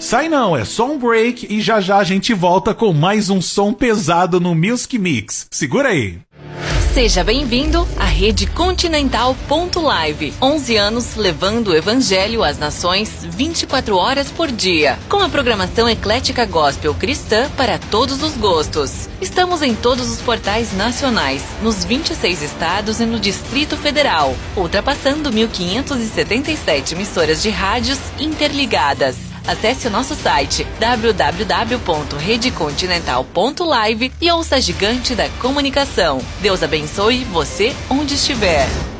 Sai não, é só um break e já já a gente volta com mais um som pesado no Music Mix. Segura aí. Seja bem-vindo à Rede Continental Live. 11 anos levando o evangelho às nações 24 horas por dia. Com a programação eclética gospel cristã para todos os gostos. Estamos em todos os portais nacionais, nos 26 estados e no Distrito Federal, ultrapassando 1.577 emissoras de rádios interligadas. Acesse o nosso site www.redecontinental.live e ouça a gigante da comunicação. Deus abençoe você onde estiver.